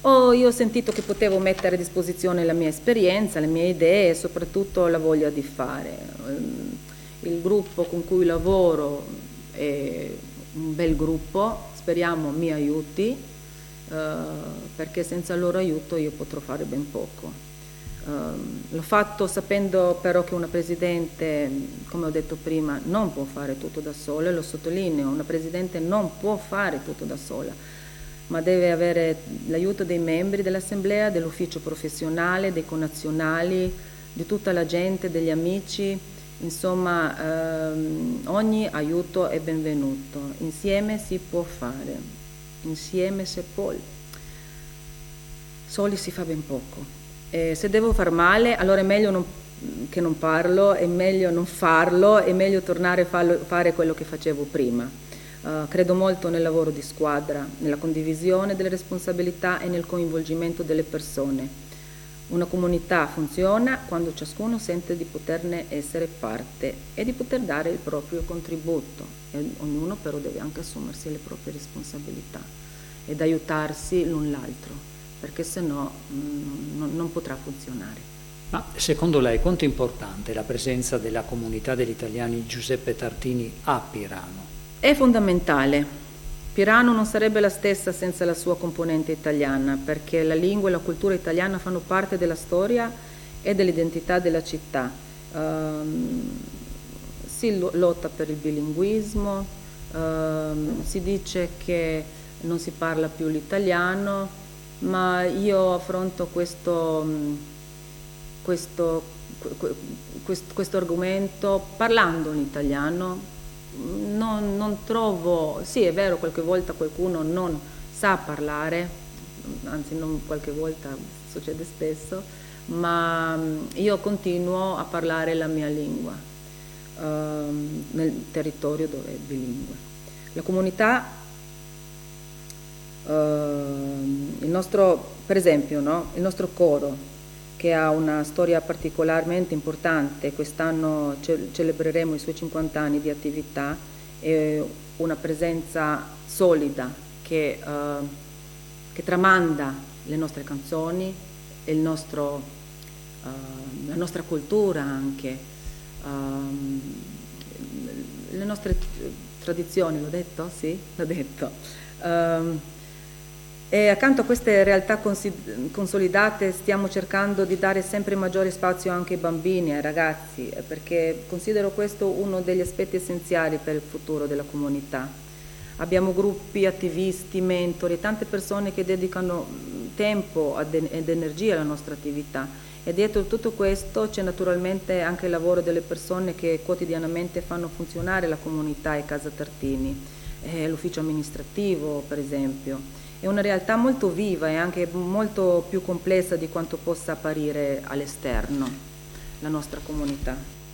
Io ho sentito che potevo mettere a disposizione la mia esperienza, le mie idee e soprattutto la voglia di fare. Il gruppo con cui lavoro è un bel gruppo, speriamo mi aiuti, perché senza il loro aiuto io potrò fare ben poco. L'ho fatto sapendo però che una Presidente, come ho detto prima, non può fare tutto da sola, e lo sottolineo, una Presidente non può fare tutto da sola, ma deve avere l'aiuto dei membri dell'Assemblea, dell'ufficio professionale, dei connazionali, di tutta la gente, degli amici, insomma ogni aiuto è benvenuto. Insieme si può fare, insieme si può, soli si fa ben poco. Se devo far male, allora è meglio che non parlo, è meglio non farlo, è meglio tornare a fare quello che facevo prima. Credo molto nel lavoro di squadra, nella condivisione delle responsabilità e nel coinvolgimento delle persone. Una comunità funziona quando ciascuno sente di poterne essere parte e di poter dare il proprio contributo. E ognuno però deve anche assumersi le proprie responsabilità ed aiutarsi l'un l'altro, perché se no non potrà funzionare. Ma secondo lei quanto è importante la presenza della comunità degli italiani Giuseppe Tartini a Pirano? È fondamentale. Pirano non sarebbe la stessa senza la sua componente italiana, perché la lingua e la cultura italiana fanno parte della storia e dell'identità della città. Si lotta per il bilinguismo, si dice che non si parla più l'italiano, ma io affronto questo argomento parlando in italiano. Non trovo, sì è vero, qualche volta qualcuno non sa parlare, anzi non qualche volta, succede spesso, ma io continuo a parlare la mia lingua nel territorio dove è bilingue. La comunità, il nostro, per esempio, no? Il nostro coro, che ha una storia particolarmente importante, quest'anno celebreremo i suoi 50 anni di attività, e una presenza solida che tramanda le nostre canzoni, la nostra cultura anche, le nostre tradizioni, l'ho detto? Sì, l'ho detto. E accanto a queste realtà consolidate stiamo cercando di dare sempre maggiore spazio anche ai bambini, ai ragazzi, perché considero questo uno degli aspetti essenziali per il futuro della comunità. Abbiamo gruppi, attivisti, mentori, tante persone che dedicano tempo ed energia alla nostra attività, e dietro tutto questo c'è naturalmente anche il lavoro delle persone che quotidianamente fanno funzionare la comunità e Casa Tartini, l'ufficio amministrativo per esempio. È una realtà molto viva e anche molto più complessa di quanto possa apparire all'esterno, la nostra comunità.